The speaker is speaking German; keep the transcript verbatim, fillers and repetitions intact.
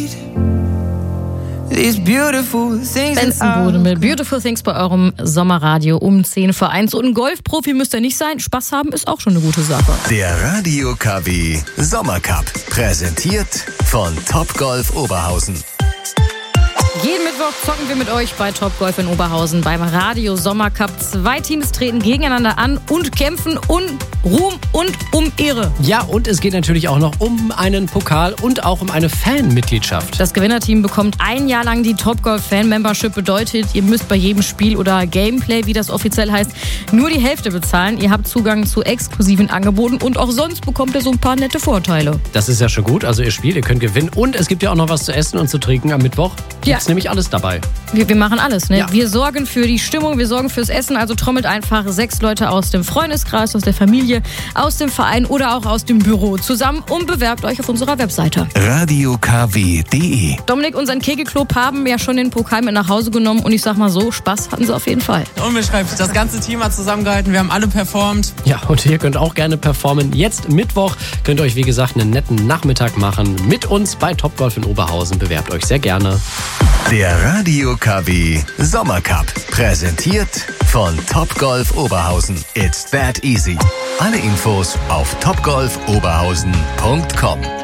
Benson mit Beautiful Things bei eurem Sommerradio um zehn vor eins. Und ein Golfprofi müsst ihr nicht sein. Spaß haben ist auch schon eine gute Sache. Der Radio K W Sommercup. Präsentiert von Topgolf Oberhausen. Jeden Mittwoch zocken wir mit euch bei Topgolf in Oberhausen beim Radio Sommercup. Zwei Teams treten gegeneinander an und kämpfen um Ruhm und um Ehre. Ja, und es geht natürlich auch noch um einen Pokal und auch um eine Fanmitgliedschaft. Das Gewinnerteam bekommt ein Jahr lang die Topgolf Fan Membership. Bedeutet, ihr müsst bei jedem Spiel oder Gameplay, wie das offiziell heißt, nur die Hälfte bezahlen. Ihr habt Zugang zu exklusiven Angeboten und auch sonst bekommt ihr so ein paar nette Vorteile. Das ist ja schon gut. Also ihr spielt, ihr könnt gewinnen und es gibt ja auch noch was zu essen und zu trinken am Mittwoch. Ja. Gibt's nämlich alles dabei. Wir, wir machen alles, ne? Ja. Wir sorgen für die Stimmung, wir sorgen fürs Essen. Also trommelt einfach sechs Leute aus dem Freundeskreis, aus der Familie, aus dem Verein oder auch aus dem Büro zusammen und bewerbt euch auf unserer Webseite. radio k w punkt d e. Dominik und sein Kegelclub haben ja schon den Pokal mit nach Hause genommen und ich sag mal so, Spaß hatten sie auf jeden Fall. Unbeschreiblich. Das ganze Team hat zusammengehalten, wir haben alle performt. Ja, und ihr könnt auch gerne performen. Jetzt Mittwoch könnt ihr euch, wie gesagt, einen netten Nachmittag machen mit uns bei Topgolf in Oberhausen. Bewerbt euch sehr gerne. Der Radio K W Sommercup. Präsentiert von Topgolf Oberhausen. It's that easy. Alle Infos auf topgolf oberhausen punkt com.